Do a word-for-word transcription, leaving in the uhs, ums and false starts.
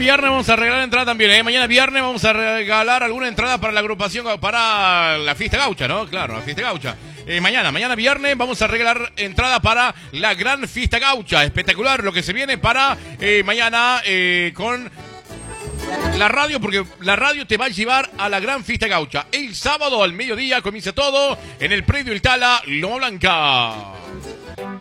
viernes vamos a regalar entrada también, ¿eh? Mañana viernes vamos a regalar alguna entrada para la agrupación, para la fiesta gaucha, ¿no? Claro, la fiesta gaucha. Eh, mañana, mañana viernes vamos a regalar entrada para la gran fiesta gaucha. Espectacular lo que se viene para eh, mañana eh, con la radio, porque la radio te va a llevar a la gran fiesta gaucha. El sábado al mediodía comienza todo en el predio El Tala, Loma Blanca.